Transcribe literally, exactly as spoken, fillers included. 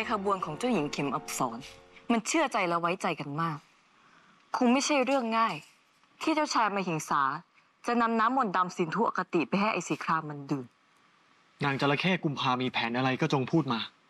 ขบวนของเจ้าหญิงเข็มอับสรมันเชื่อใจและไว้ใจกันมากคงไม่ใช่เรื่องง่ายที่เจ้าชายมหิงสาจะนำน้ำมนต์ดำสินธุอคติไปให้ไอสีครามมันดื่มนางจระเข้กุมภามีแผนอะไรก็จงพูดมา